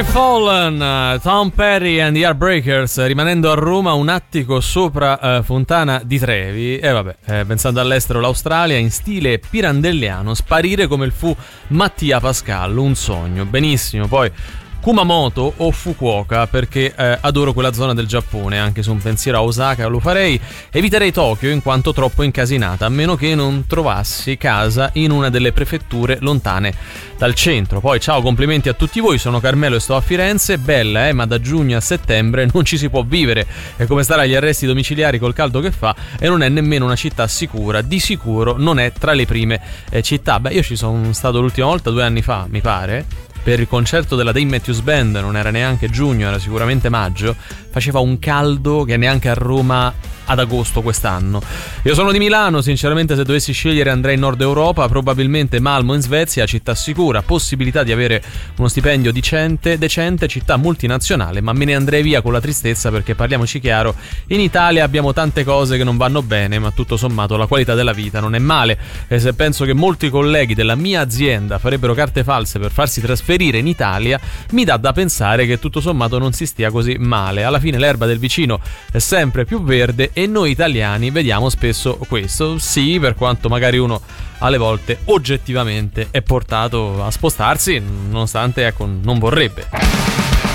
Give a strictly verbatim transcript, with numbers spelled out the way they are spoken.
Free Fallen, Tom Petty and the Heartbreakers, rimanendo a Roma, un attico sopra uh, Fontana di Trevi. E eh, vabbè, eh, pensando all'estero, l'Australia, in stile pirandelliano, sparire come il fu Mattia Pascal, un sogno. Benissimo, poi Kumamoto o Fukuoka, perché eh, adoro quella zona del Giappone, anche se un pensiero a Osaka lo farei. Eviterei Tokyo in quanto troppo incasinata, a meno che non trovassi casa in una delle prefetture lontane dal centro. Poi ciao, complimenti a tutti voi, sono Carmelo e sto a Firenze. Bella, eh, ma da giugno a settembre non ci si può vivere. E come starà agli arresti domiciliari col caldo che fa, e non è nemmeno una città sicura. Di sicuro non è tra le prime eh, città. Beh, io ci sono stato l'ultima volta due anni fa, mi pare, per il concerto della Dave Matthews Band. Non era neanche giugno, era sicuramente maggio. Faceva un caldo che neanche a Roma ad agosto quest'anno. Io sono di Milano, sinceramente se dovessi scegliere andrei in Nord Europa, probabilmente Malmo in Svezia, città sicura, possibilità di avere uno stipendio decente, decente, città multinazionale, ma me ne andrei via con la tristezza, perché parliamoci chiaro, in Italia abbiamo tante cose che non vanno bene, ma tutto sommato la qualità della vita non è male. E se penso che molti colleghi della mia azienda farebbero carte false per farsi trasferire in Italia, mi dà da pensare che tutto sommato non si stia così male. Alla fine l'erba del vicino è sempre più verde e noi italiani vediamo spesso questo, sì, per quanto magari uno alle volte oggettivamente è portato a spostarsi, nonostante ecco non vorrebbe.